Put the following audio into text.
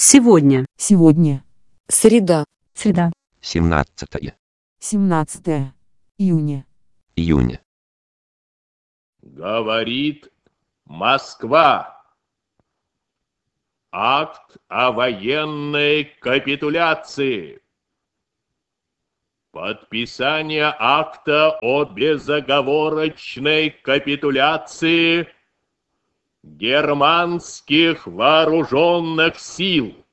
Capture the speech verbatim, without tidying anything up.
Сегодня. Сегодня. Среда. Среда. семнадцатое семнадцатое июня. июня. Говорит Москва. Акт о военной капитуляции. Подписание акта о безоговорочной капитуляции германских вооруженных сил.